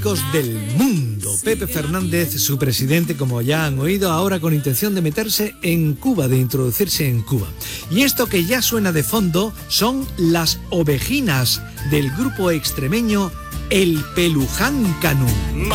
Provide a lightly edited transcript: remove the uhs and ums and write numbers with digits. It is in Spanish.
del mundo. Pepe Fernández, su presidente, como ya han oído, ahora con intención de meterse en Cuba, de introducirse en Cuba. Y esto que ya suena de fondo son las ovejinas del grupo extremeño El Peluján Canú.